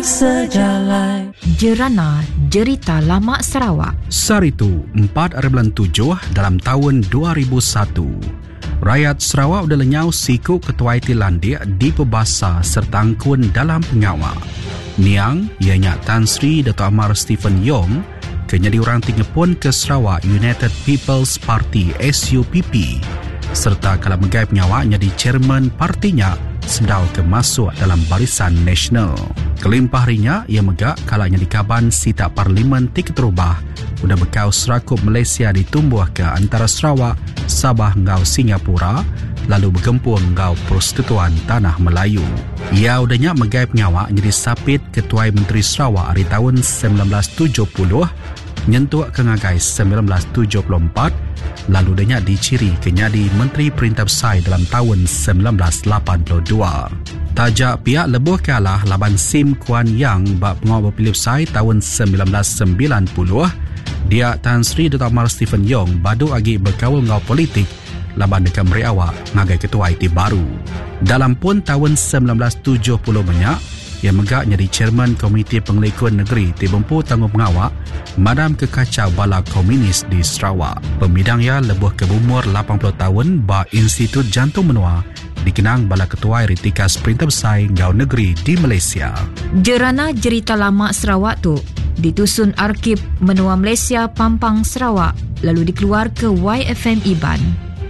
Sejalai Jerana Jerita Lama Sarawak. Saritu 4/7 dalam tahun 2001. Rakyat Sarawak sudah lenyau siku ketua IT landik di pebasa serta angkun dalam pengawal. Niang, ianya Tan Sri Dato' Amar Stephen Yong, kenyadi orang tingepun ke Sarawak United People's Party SUPP, serta kalau megai penyawaknya di chairman partinya sedau ke masuk dalam barisan nasional. Kelimpah harinya, ia megak kalanya di Kaban sita Parlimen Tik Terubah udah bekau serakup Malaysia ditumbuh ke antara Sarawak, Sabah ngau Singapura, lalu bergempur ngau Persekutuan Tanah Melayu. Ia udahnya megai penyawak jadi sapit Ketua Menteri Sarawak hari tahun 1970, nyentuh ke ngagai 1974, lalu udahnya diciri kenyadi Menteri Perintah Besar dalam tahun 1982. Tajak pihak lebuh kalah laban Sim Kuan Yang bak pengawal berpilih besar tahun 1990, dia Tan Sri Dato' Amar Stephen Yong badu agi berkawal ngau politik laban dekat meriawak ngagai ketua IT baru. Dalam pun tahun 1970 banyak, ia megak jadi chairman Komiti Pengelikuan Negeri Tibempu Tanggung Pengawak Madam Kekacau Bala Komunis di Sarawak. Pemidang ia lebuh ke umur 80 tahun ba Institut Jantung Menua dikenang bala ketua Ritikas Perintah Besar Ngau Negeri di Malaysia. Jerana Jerita Lama Sarawak tu ditusun Arkib Menua Malaysia Pampang Sarawak, lalu dikeluar ke YFM Iban.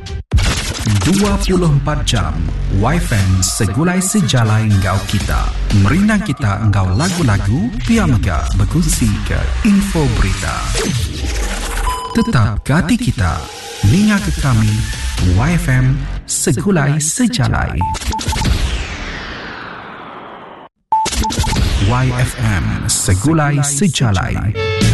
24 jam YFM segulai sejalai engkau kita. Merinang kita engkau lagu-lagu, pia mega berkongsi ke info berita. Tetap ke hati kita, ninga ke kami, YFM segulai sejalai. YFM segulai sejalai.